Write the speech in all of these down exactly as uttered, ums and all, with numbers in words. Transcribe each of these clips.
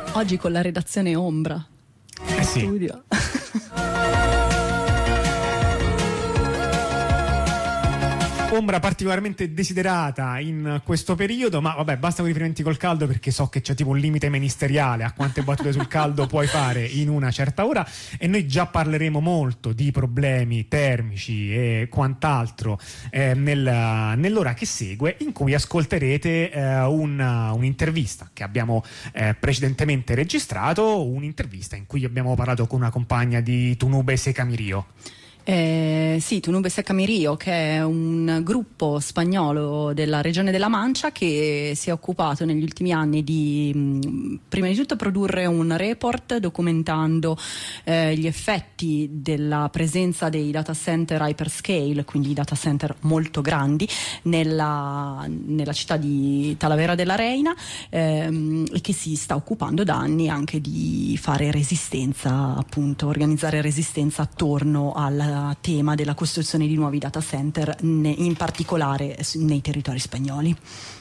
Oggi con la redazione ombra eh in sì. studio. Ombra particolarmente desiderata in questo periodo, ma vabbè, basta con i riferimenti col caldo, perché so che c'è tipo un limite ministeriale a quante battute sul caldo puoi fare in una certa ora, e noi già parleremo molto di problemi termici e quant'altro eh, nel, nell'ora che segue, in cui ascolterete eh, una, un'intervista che abbiamo eh, precedentemente registrato, un'intervista in cui abbiamo parlato con una compagna di Tunube Secamirio. Eh, sì, Tunube Secamirio, che è un gruppo spagnolo della regione della Mancia che si è occupato negli ultimi anni di mh, prima di tutto produrre un report documentando eh, gli effetti della presenza dei data center hyperscale, quindi data center molto grandi, nella, nella città di Talavera della Reina, ehm, e che si sta occupando da anni anche di fare resistenza, appunto organizzare resistenza attorno al tema della costruzione di nuovi data center, in particolare nei territori spagnoli.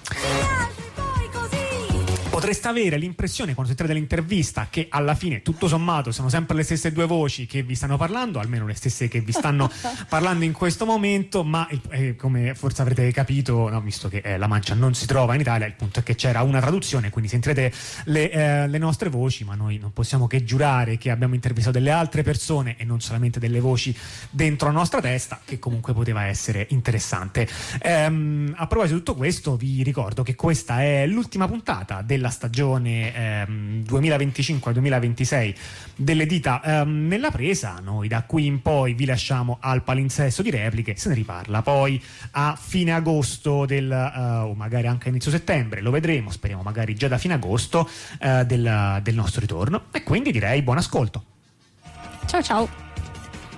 Potreste avere l'impressione, quando sentite dell'intervista, che alla fine tutto sommato sono sempre le stesse due voci che vi stanno parlando, almeno le stesse che vi stanno parlando in questo momento, ma eh, come forse avrete capito, no, visto che eh, la Mancia non si trova in Italia, il punto è che c'era una traduzione, quindi sentirete le, eh, le nostre voci, ma noi non possiamo che giurare che abbiamo intervistato delle altre persone e non solamente delle voci dentro la nostra testa, che comunque poteva essere interessante. Ehm, a proposito di tutto questo, vi ricordo che questa è l'ultima puntata della stagione ehm, duemilaventicinque duemilaventisei delle dita ehm, nella presa. Noi da qui in poi vi lasciamo al palinsesto di repliche, se ne riparla poi a fine agosto del, uh, o magari anche a inizio settembre, lo vedremo, speriamo magari già da fine agosto uh, del, del nostro ritorno, e quindi direi buon ascolto. Ciao ciao.